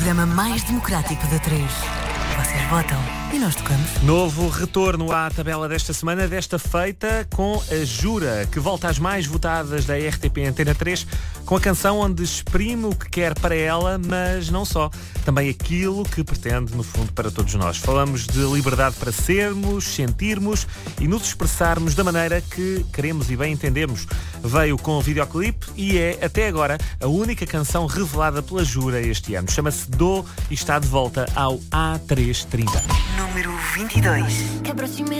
programa mais democrático da 3. Vocês votam e nós tocamos. Novo retorno à tabela desta semana, desta feita com a Jura, que volta às mais votadas da RTP Antena 3, com a canção onde exprime o que quer para ela, mas não só. Também aquilo que pretende, no fundo, para todos nós. Falamos de liberdade para sermos, sentirmos e nos expressarmos da maneira que queremos e bem entendemos. Veio com o videoclipe e é, até agora, a única canção revelada pela Jura este ano. Chama-se Do e está de volta ao A330. Número 22.